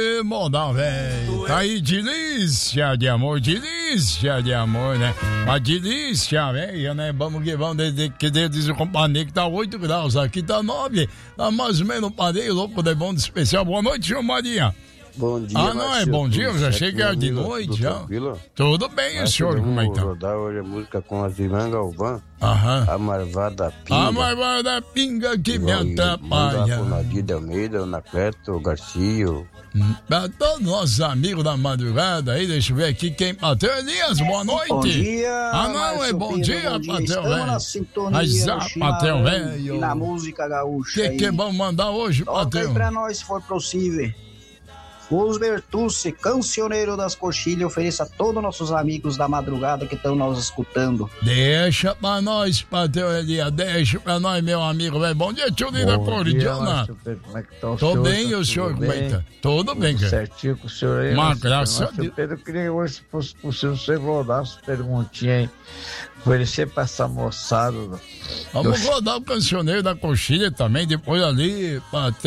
Modão, velho. Tá aí, delícia de amor, né? Uma delícia, velho, né? Vamos que vamos, desde que diz o companheiro que tá 8 graus, aqui tá 9. Tá mais ou menos pareio, louco de bom de especial. Boa noite, senhor Maria. Bom dia, não é bom dia, eu já achei que era de noite, já. Tudo bem, senhor, como é que tá? Vou rodar hoje a música com as irmãs Galvão. A Marvada Pinga. A Marvada Pinga que me atrapalha. Com Nadir de Almeida, o Anacleto, o Garcia. Pra todos nossos amigos da madrugada aí, deixa eu ver aqui quem bateu. Elias, boa noite. Bom dia. Não, é bom dia, Patel, velho. Na sintonia Patel, velho. E na música gaúcha. Que vamos mandar hoje, Patel? Toca aí pra nós, se for possível. Os Bertucci, cancioneiro das coxilhas, ofereça a todos nossos amigos da madrugada que estão nos escutando. Deixa pra nós, Patel Elias, deixa pra nós, meu amigo, velho. Bom dia, tio Lida Cordiana. Como é que tá o Tô senhor? bem, o senhor, como é que tá? Tudo bem, cara. Certinho com o senhor aí. Mas graças a Deus. Pedro, eu queria hoje, se fosse possível, você rodar as perguntinhas aí. Oferecer pra essa moçada. Vamos rodar o cancioneiro da coxilha também, depois ali,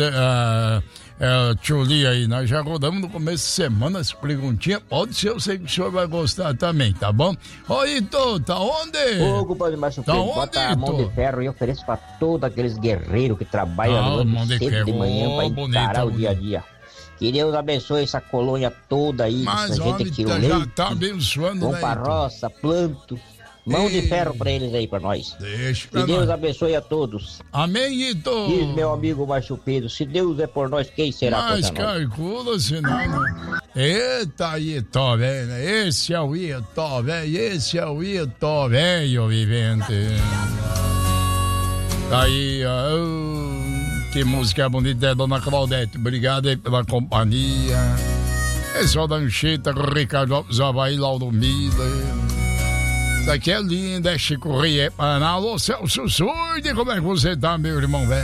tio Li aí, nós já rodamos no começo de semana as perguntinhas, pode ser, eu sei que o senhor vai gostar também, tá bom? Ô Ito, tá onde? Ô, compadre Márcio Pedro, bota a mão de ferro e ofereço pra todos aqueles guerreiros que trabalham cedo de manhã pra encarar o dia a dia. Que Deus abençoe essa colônia toda aí, mas essa gente que tira o já leite, tá abençoando, vão né, pra roça, planto. Mão de ferro pra eles aí, pra nós. Deixa pra que Deus nós. Abençoe a todos. Amém, Ito. Diz meu amigo Márcio Pedro, se Deus é por nós, quem será contra nós? Mas calcula, senão... Eita, Ito, velho. Esse é o Ito, velho. Esse é o Ito, velho, vivente. Aí, que música bonita, é, dona Claudete. Obrigado aí pela companhia. Pessoal da Anchieta, Ricardo Zavaí, Lauro Miller. Isso aqui é lindo, é Chico Rie, Alô, Celso Surde, como é que você tá, meu irmão velho?